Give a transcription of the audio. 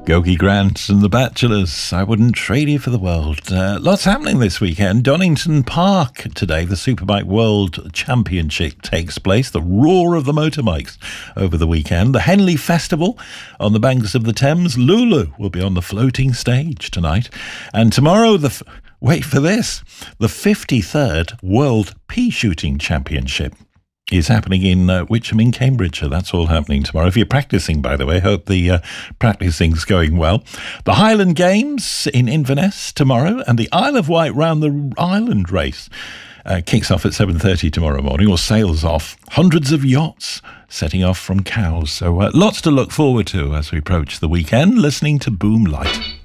Gogi Grant and the Bachelors, I wouldn't trade you for the world. Lots happening this weekend. Donington Park today, the Superbike World Championship takes place. The roar of the motorbikes over the weekend. The Henley Festival on the banks of the Thames. Lulu will be on the floating stage tonight. And tomorrow, wait for this, the 53rd World Pea Shooting Championship is happening in Witcham in Cambridgeshire. That's all happening tomorrow. If you're practising, by the way, hope the practising's going well. The Highland Games in Inverness tomorrow, and the Isle of Wight round the island race kicks off at 7:30 tomorrow morning, or sails off. Hundreds of yachts setting off from Cowes. So lots to look forward to as we approach the weekend, listening to Boom Light.